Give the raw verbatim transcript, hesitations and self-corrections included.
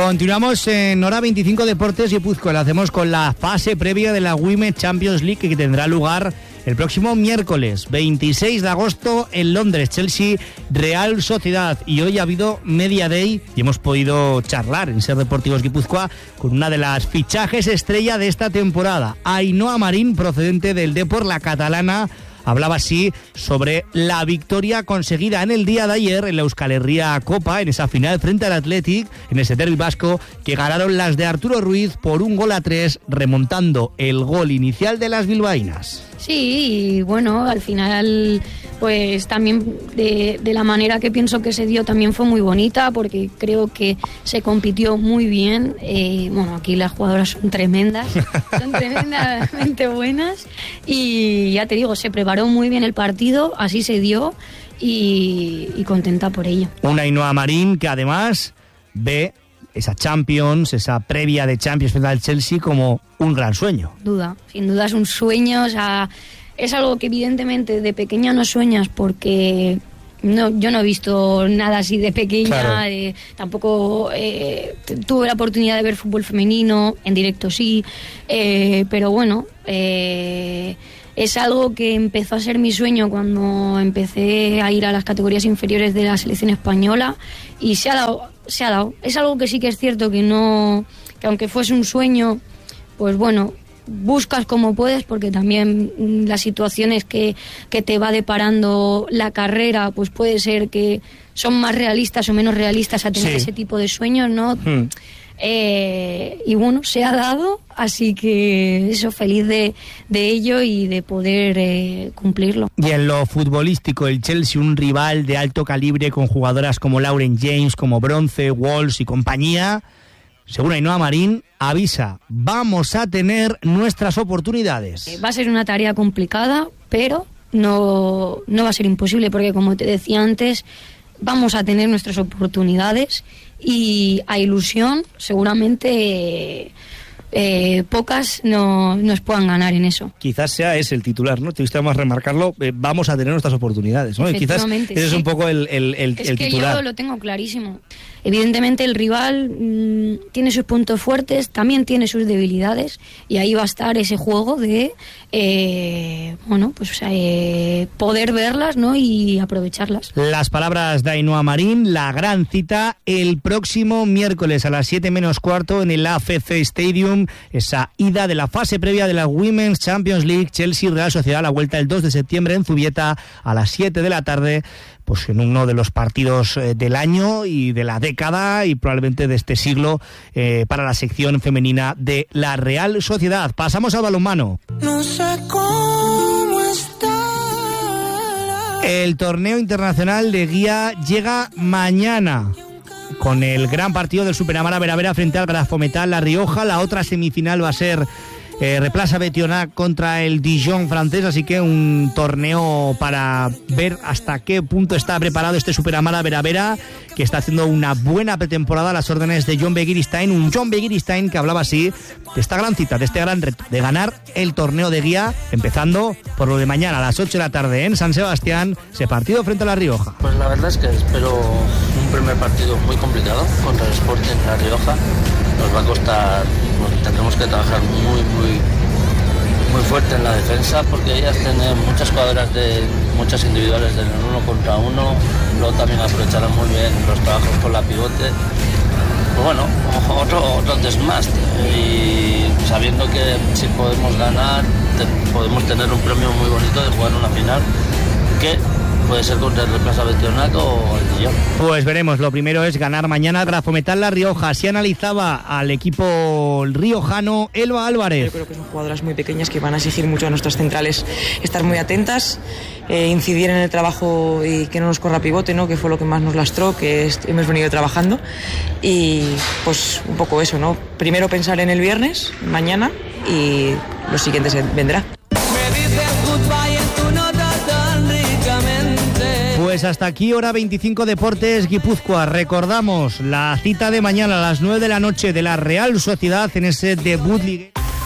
Continuamos en Hora veinticinco Deportes Guipúzcoa. Lo hacemos con la fase previa de la Women's Champions League que tendrá lugar el próximo miércoles veintiséis de agosto en Londres. Chelsea Real Sociedad, y hoy ha habido Media Day y hemos podido charlar en Ser Deportivos Guipúzcoa con una de las fichajes estrella de esta temporada, Ainhoa Marín, procedente del Depor, la catalana. Hablaba así sobre la victoria conseguida en el día de ayer en la Euskal Herria Copa, en esa final frente al Athletic, en ese derbi vasco, que ganaron las de Arturo Ruiz por un gol a tres, remontando el gol inicial de las bilbaínas. Sí, y bueno, al final, pues también de, de la manera que pienso que se dio también fue muy bonita, porque creo que se compitió muy bien. Eh, bueno, aquí las jugadoras son tremendas, son tremendamente buenas, y ya te digo, se preparó muy bien el partido, así se dio, y, y contenta por ello. Una Ainhoa Marín que además ve esa Champions, esa previa de Champions frente al Chelsea como un gran sueño. Duda, sin duda es un sueño, o sea, es algo que evidentemente de pequeña no sueñas, porque no, yo no he visto nada así de pequeña, claro. eh, tampoco eh, tuve la oportunidad de ver fútbol femenino, en directo sí, eh, pero bueno, eh, es algo que empezó a ser mi sueño cuando empecé a ir a las categorías inferiores de la selección española, y se ha dado, se ha dado. Es algo que sí que es cierto que no, que aunque fuese un sueño, pues bueno, buscas como puedes, porque también las situaciones que, que te va deparando la carrera, pues puede ser que son más realistas o menos realistas a tener sí. ese tipo de sueños, ¿no? Hmm. Eh, y bueno, se ha dado, así que eso, feliz de, de ello y de poder eh, cumplirlo. Y en lo futbolístico, el Chelsea, un rival de alto calibre con jugadoras como Lauren James, como Bronce, Walsh y compañía, según Ainhoa Marín, avisa, vamos a tener nuestras oportunidades. Eh, va a ser una tarea complicada, pero no, no va a ser imposible, porque como te decía antes, vamos a tener nuestras oportunidades, y a ilusión seguramente eh, pocas no, nos puedan ganar en eso. Quizás sea ese el titular, ¿no? Te gusta más remarcarlo, eh, vamos a tener nuestras oportunidades, ¿no? Y quizás ese sí. es un poco el, el, el, es el que titular. Yo lo tengo clarísimo. Evidentemente el rival mmm, tiene sus puntos fuertes, también tiene sus debilidades, y ahí va a estar ese juego de eh, bueno, pues eh, poder verlas, ¿no? Y aprovecharlas. Las palabras de Ainhoa Marín, la gran cita el próximo miércoles a las siete menos cuarto en el A F C Stadium, esa ida de la fase previa de la Women's Champions League, Chelsea Real Sociedad, la vuelta el dos de septiembre en Zubieta a las siete de la tarde, pues en uno de los partidos eh, del año y de la década y probablemente de este siglo eh, para la sección femenina de la Real Sociedad. Pasamos al balonmano. No sé cómo está. El torneo internacional de guía llega mañana con el gran partido del Superamara Veravera frente al Grafometal La Rioja. La otra semifinal va a ser Eh, Replaza Betionac contra el Dijon francés, así que un torneo para ver hasta qué punto está preparado este Superamara Veravera, que está haciendo una buena pretemporada a las órdenes de John Begiristain, un John Begiristain que hablaba así de esta gran cita, de este gran reto, de ganar el torneo de guía, empezando por lo de mañana a las ocho de la tarde en San Sebastián, ese partido frente a La Rioja. Pues la verdad es que espero un primer partido muy complicado contra el Sporting La Rioja. Nos va a costar, bueno, tendremos que trabajar muy, muy, muy fuerte en la defensa, porque ellas tienen muchas jugadoras, de muchas individuales del uno contra uno, luego también aprovecharán muy bien los trabajos con la pivote. Pues bueno, otro, otro desmast, y sabiendo que si podemos ganar, te, podemos tener un premio muy bonito de jugar una final, que puede ser contra el Replaza Betionac o el Dijon. Pues veremos, lo primero es ganar mañana al Grafometal La Rioja. Así analizaba al equipo riojano Elba Álvarez. Yo creo que son jugadoras muy pequeñas que van a exigir mucho a nuestras centrales estar muy atentas, eh, incidir en el trabajo y que no nos corra pivote, ¿no? Que fue lo que más nos lastró, que es, hemos venido trabajando, y pues un poco eso, ¿no? Primero pensar en el viernes, mañana, y lo siguiente se vendrá. Pues hasta aquí Hora veinticinco Deportes Guipúzcoa. Recordamos la cita de mañana a las nueve de la noche de la Real Sociedad en ese debut ligue.